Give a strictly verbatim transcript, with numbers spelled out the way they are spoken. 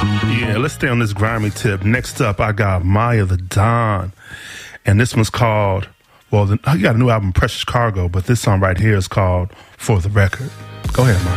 Yeah, let's stay on this grimy tip. Next up, I got Maya the Don. And this one's called, well, the, I got a new album, Precious Cargo, but this song right here is called For the Record. Go ahead, Maya.